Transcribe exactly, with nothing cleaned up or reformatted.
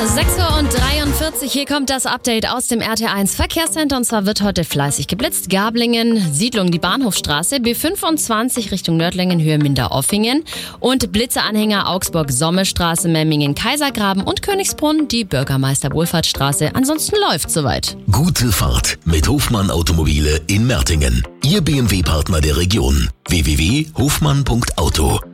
sechs Uhr dreiundvierzig, hier kommt das Update aus dem R T eins Verkehrscenter und zwar wird heute fleißig geblitzt. Gablingen, Siedlung, die Bahnhofstraße, B fünfundzwanzig Richtung Nördlingen, Höhe Minderoffingen und Blitzeanhänger Augsburg-Sommestraße, Memmingen, Kaisergraben und Königsbrunn, die Bürgermeister-Wohlfahrtsstraße. Ansonsten läuft soweit. Gute Fahrt mit Hofmann Automobile in Mertingen. Ihr B M W-Partner der Region. w w w punkt hofmann punkt auto